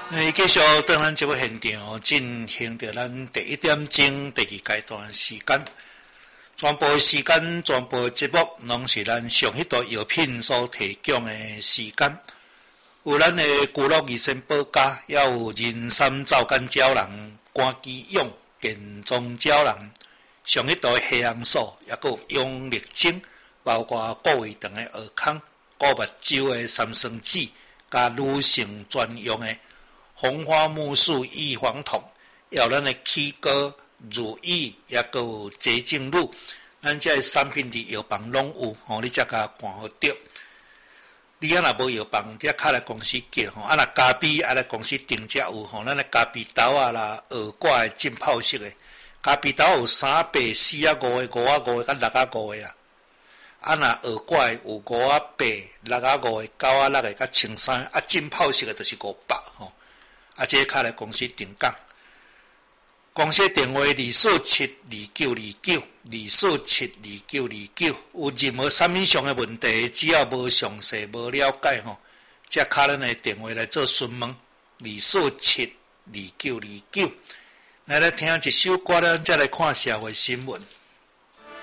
继续在咱节目现场进行着咱第1点钟第2阶段时间，全部时间、全部节目，拢是咱上迄道药品所提供的时间。有咱的古乐益生保家，也有人参皂苷胶囊、肝肌用健壮胶囊，上迄道黑红素，也有用力精，包括顾胃肠的蚵康、顾目睭的三酸酯，加女性专用的红花木素预防痛，也有咱的起膏、乳液，也有洁净露，咱这产品伫药房拢有，你才甲看好着。你若无药房，你敲来公司叫吼，若咖啡来公司订才有吼，咱的咖啡豆啦、蚵quả的浸泡式的，咖啡豆有3、8、4、5个、5、5个、甲6、5个啦。若蚵quả有5、8、6、5个、9、6个、甲青山，浸泡式的就是500吼。这敲来公司订购，公司电话2472929，2472929，有任何产品上的问题，只要无详细、无了解吼，才敲咱的电话来做询问，2472929。来听一首歌，咱再来看社会新闻。